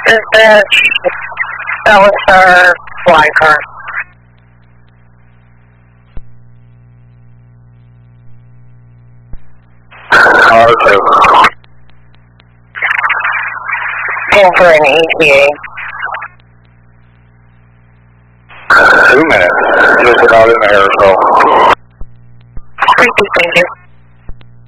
Dispatch, that was our flying car. R2. Going for an ETA. 2 minutes. Just about in there, so. Thank you.